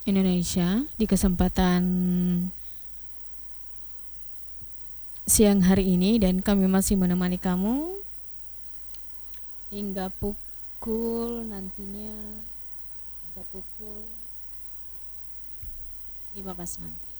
Indonesia di kesempatan siang hari ini, dan kami masih menemani kamu hingga pukul nantinya hingga pukul 15 nanti.